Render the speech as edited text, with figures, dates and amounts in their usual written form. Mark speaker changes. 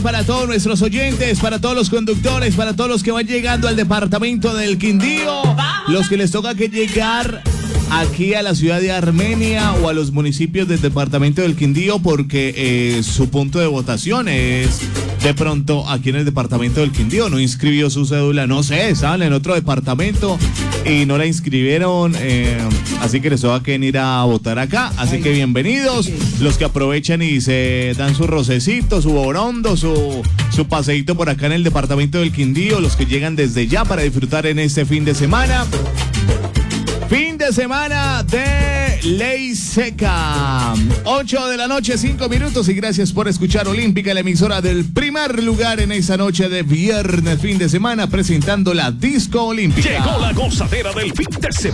Speaker 1: Para todos nuestros oyentes, para todos los conductores, para todos los que van llegando al departamento del Quindío, los que les toca que llegar aquí a la ciudad de Armenia o a los municipios del departamento del Quindío porque su punto de votación es de pronto aquí en el departamento del Quindío, no inscribió su cédula, no sé, estaban en otro departamento y no la inscribieron, así que les toca que ir a votar acá, así que bienvenidos, los que aprovechan y se dan su rocecito, su borondo, su paseíto por acá en el departamento del Quindío, los que llegan desde ya para disfrutar en este fin de semana. Fin de semana de Ley Seca. 8 de la noche, 5 minutos. Y gracias por escuchar Olímpica, la emisora del primer lugar en esa noche de viernes, fin de semana, presentando la Disco Olímpica.
Speaker 2: Llegó la gozadera del fin de semana.